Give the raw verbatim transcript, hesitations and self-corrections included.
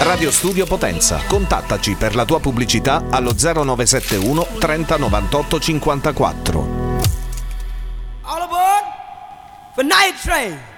Radio Studio Potenza. Contattaci per la tua pubblicità allo zero nove sette uno trenta novantotto cinquantaquattro. All aboard for Night Train.